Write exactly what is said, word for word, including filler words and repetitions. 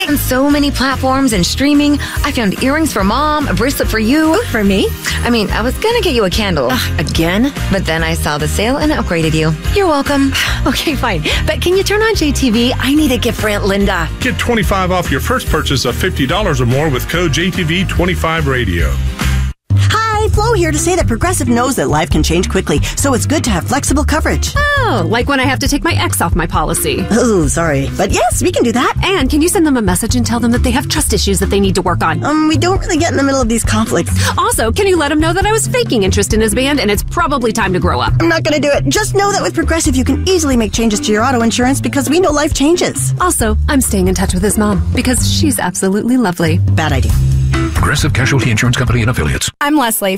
On so many platforms and streaming, I found earrings for mom, a bracelet for you. Ooh, for me? I mean, I was gonna get you a candle. Ugh, again? But then I saw the sale and upgraded you. You're welcome. Okay, fine. But can you turn on J T V? I need a gift for Aunt Linda. Get twenty-five dollars off your first purchase of fifty dollars or more with code J T V twenty-five radio. Hi, Flo here to say that Progressive knows that life can change quickly, so it's good to have flexible coverage. Oh, like when I have to take my ex off my policy. Oh, sorry. But yes, we can do that. And can you send them a message and tell them that they have trust issues that they need to work on? Um, we don't really get in the middle of these conflicts. Also, can you let them know that I was faking interest in his band and it's probably time to grow up? I'm not going to do it. Just know that with Progressive, you can easily make changes to your auto insurance because we know life changes. Also, I'm staying in touch with his mom because she's absolutely lovely. Bad idea. Progressive Casualty Insurance Company and Affiliates. I'm Leslie,